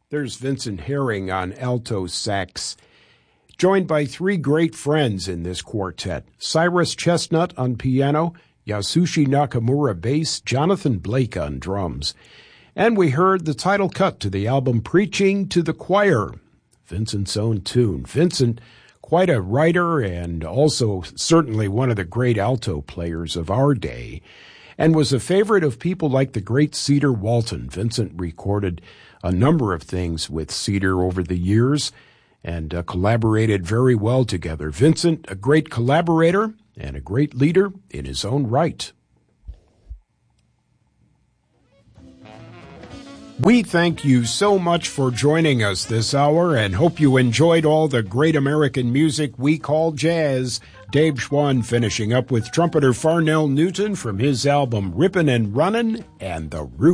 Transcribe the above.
There's Vincent Herring on alto sax, joined by three great friends in this quartet: Cyrus Chestnut on piano, Yasushi Nakamura bass, Jonathan Blake on drums. And we heard the title cut to the album Preaching to the Choir, Vincent's own tune. Vincent, quite a writer and also certainly one of the great alto players of our day, and was a favorite of people like the great Cedar Walton. Vincent recorded a number of things with Cedar over the years and collaborated very well together. Vincent, a great collaborator and a great leader in his own right. We thank you so much for joining us this hour and hope you enjoyed all the great American music we call jazz. Dave Schwann finishing up with trumpeter Farnell Newton from his album Rippin' and Runnin' and The Roots.